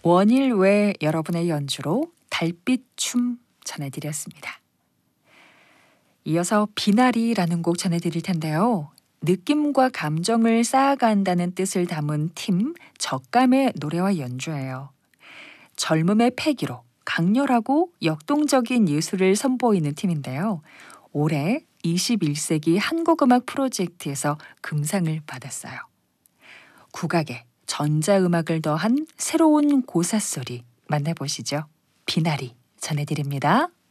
원일 외 여러분의 연주로 달빛 춤 전해드렸습니다. 이어서 비나리라는 곡 전해드릴 텐데요. 느낌과 감정을 쌓아간다는 뜻을 담은 팀 적감의 노래와 연주예요. 젊음의 패기로 강렬하고 역동적인 예술을 선보이는 팀인데요. 올해 21세기 한국음악 프로젝트에서 금상을 받았어요. 국악에 전자음악을 더한 새로운 고사소리 만나보시죠. 비나리 전해드립니다.